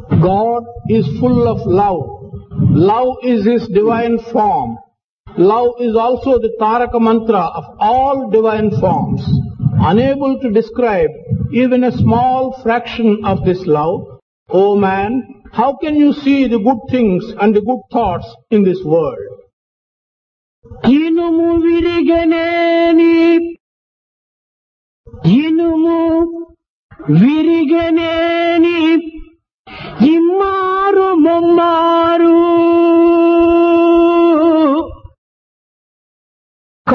God is full of love. Love is His divine form. Love is also the Taraka mantra of all divine forms. Unable to describe even a small fraction of this love, O man, how can you see the good things and the good thoughts in this world? ఇనుము విరిగనేని ఇమ్మారు ముమ్మారు